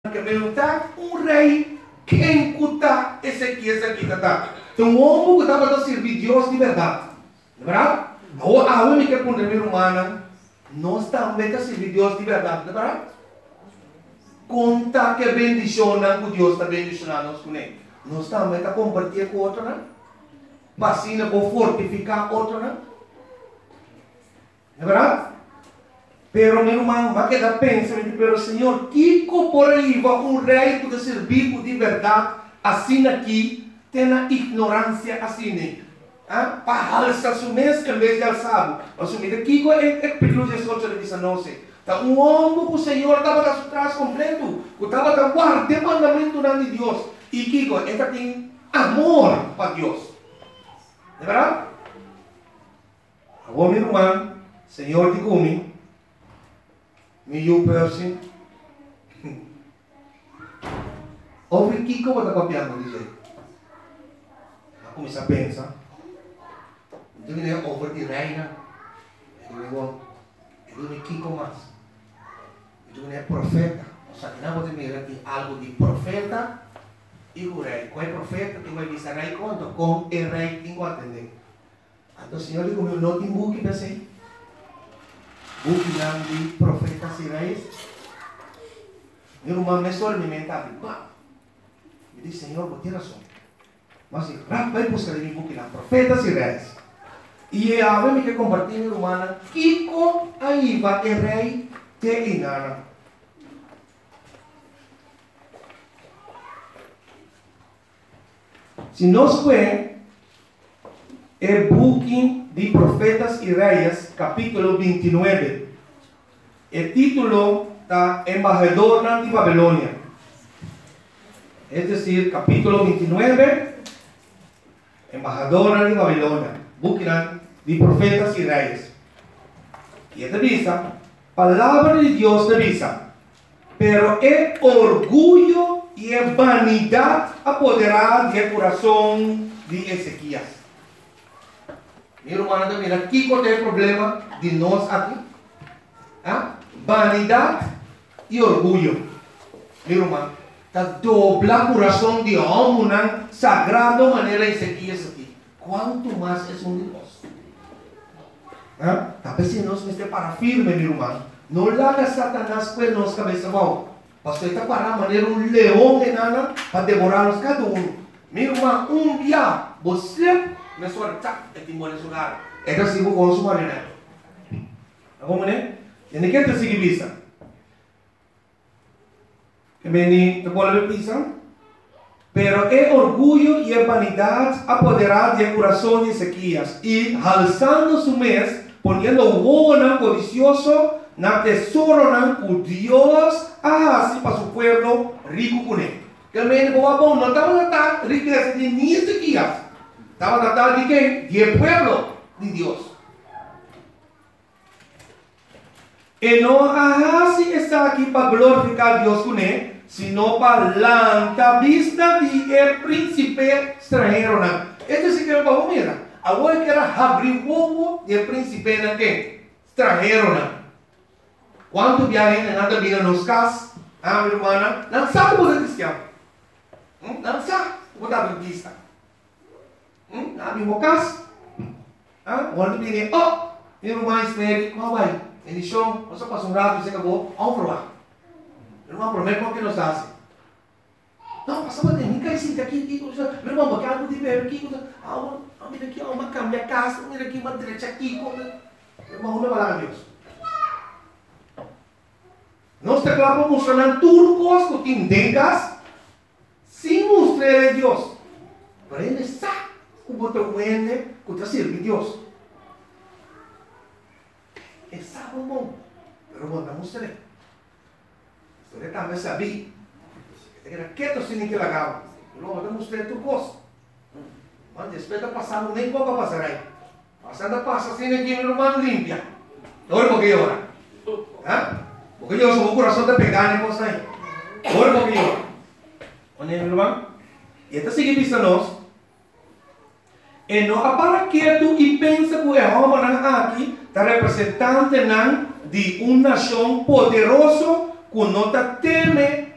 que perguntar um rei quem cuta esse aqui está. Então o homem que estava a servir Deus de verdade, não é verdade? A única que é humana, nós também a servir Deus de verdade, não é verdade? Conta que bendiciona que Deus está bendicionando nós com ele. Nós também a compartilhar com outro, né? Vacina para fortificar outro, né? Não é verdade? Pero meu irmão, vai quedar pensando, pero Senhor, que por aí vai um rei que servir de verdade, assim aqui, tem a ignorância assim, né? Para alçar o mês em vez de alçar. Assumir aqui é perigoso de soltar de sanosse. Então, um homem que o Senhor estava a trás completo, que estava a guardar o mandamento de Deus. E que ele tem amor para Deus. Não é verdade? Agora, meu irmão, Senhor, diga comigo. Meio person. Ouve o que eu vou copiando dizer. Eu comecei a pensar. Então ele é over de reina. Ele é Kiko mais. Então ele é profeta. Ou seja, não pode mirar aqui algo de profeta e o rei. Qual é profeta? Que vai dizer rei quanto? Com o rei tem que atender. Então o Senhor digo, não tem book para ser. Book de profetas e reis. Meu irmão me só me mentava. Me disse, Senhor, vou ter razão. Mas vai buscar em book de profetas e reis. E a mim que compartilha meu irmão, Kiko aí vai ter rei te inana. Se nós vemos o book de Profetas e Reis, capítulo 29, o título está Embajador de Babilônia. Es decir, capítulo 29, Embajador de Babilônia, book de Profetas e Reis. E esta visa, palavra de Deus de visa, pero é orgulho e é vanidade apoderada do coração de Ezequias. Meu irmão, mira, aqui qual é o problema de nós aqui? Vanidade e orgulho. Meu irmão, está dobla o coração de homem, sagrado maneira Ezequias aqui. Quanto mais é um de nós? Talvez se nós estamos para firme, meu irmão, não larga Satanás com nós cabeça bom. Pastor, está para a maneira leão enana para devorar-nos cada um. Meu irmão, dia, você me sorta é timor de lugar. É que assim vou consumar, né? Vamos, né? E ninguém te sigue visa. Que me te pode ver visa? Pero é orgulho e é vanidade apoderada do coração de Ezequias. E alçando su mês, ponendo o bono codicioso na tesouro o Deus assim para su pueblo rico com ele. Que me bom, não estava na riqueza de nem Ezequias. Estava na tal de quem? De pueblo de Deus. E não assim está aqui para glorificar Deus com ele, sino para lançar a vista de príncipe estrangeiro. Este se quer para mira. Agora que era abrir o ovo de príncipe estrangeiro. Quanto viagem nada vira nos casas, minha irmã, não sabe o que é cristiano. Não sabe o que é vista. Na minha casa, quando vem, minha irmã espere, qual vai? Ele chão, você passa um rato e você acabou, vamos provar. Meu irmão, promete o que nós fazemos. Não, passa para mim, cai sim, aqui, meu irmão, porque algo de ver aqui, mira aqui, uma cama, minha casa, mira aqui, uma direita aqui, meu irmão, não vai lá, Deus. Nós te clavamos mostrando turcos que tengas, sem mostrar a Deus. Para ele sabe o botão que está servindo a Deus. É sabe bom, mas não mostra. Você também sabia. Era quieto sem que lagava. Não mostrei turcos. Mas depois passamos nem pouco a passar aí. Passando passa sem que meu irmão limpia. Olha por que hora. Porque eu sou o coração de pegar nem coisa aí. Olha por que hora. Olha meu irmão. E esta sigue vista nós. E não para quieto e pensa que o homem aqui está representante de uma nação poderosa que não teme